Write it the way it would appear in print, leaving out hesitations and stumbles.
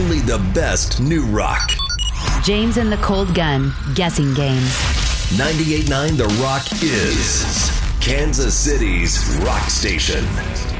only the best new rock. James and the Cold Gun Guessing Games. 98.9 The Rock is Kansas City's rock station.